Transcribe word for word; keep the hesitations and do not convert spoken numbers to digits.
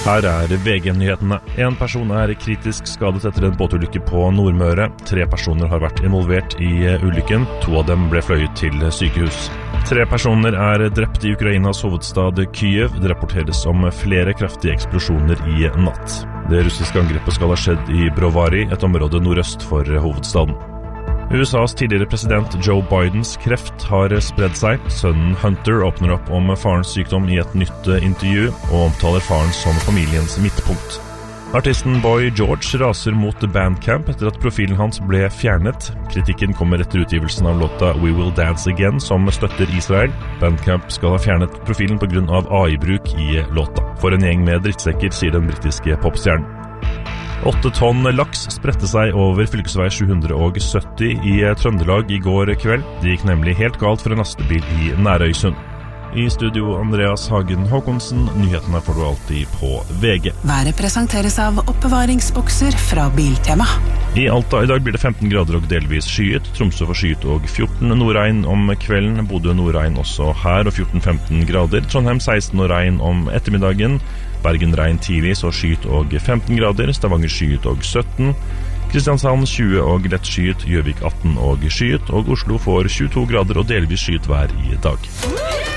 Her er V G-nyhetene. En person er kritisk skadet etter en båtulykke på Nordmøre. Tre personer har vært involvert i ulykken. To av dem ble fløyet til sykehus. Tre personer er drept i Ukrainas hovedstad Kyiv. Det rapporteres om flere kraftige eksplosjoner i natt. Det russiske angrepet skal ha skjedd i Brovary, et område nordøst for hovedstaden. U S A's tidligere president Joe Bidens kreft har spredd seg. Sønnen Hunter åpner opp om farens sykdom i et nytt intervju, og omtaler faren som familiens midtpunkt. Artisten Boy George raser mot Bandcamp etter at profilen hans ble fjernet. Kritikken kommer etter utgivelsen av låta We Will Dance Again, som støtter Israel. Bandcamp skal ha fjernet profilen på grunn av A I-bruk i låta. For en gjeng med drittsekker, sier den britiske popstjernen. Åtte tonn laks spredte seg over fylkesvei sju hundre sytti i Trøndelag i går kveld. Det gikk nemlig helt galt for en lastebil i Nærøysund. I studio Andreas Hagen Håkonsen, nyhetene får du alltid på V G. Været presenteres av oppbevaringsbokser fra Biltema. I Alta i dag blir det femten grader og delvis skyet. Tromsø får skyet og fjorten nordregn om kvelden. Bodø nordregn også her og fjorten til femten grader. Trondheim seksten og regn om ettermiddagen. Bergen regn tidlig, så skyet og femten grader. Stavanger skyet og sytten. Kristiansand tjue og lett skyet. Gjøvik atten og skyet. Og Oslo får tjueto grader og delvis skyet vær i dag.